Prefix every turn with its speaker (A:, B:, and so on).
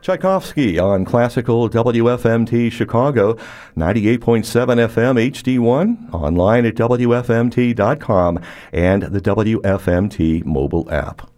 A: Tchaikovsky on Classical WFMT Chicago, 98.7 FM HD1, online at WFMT.com and the WFMT mobile app.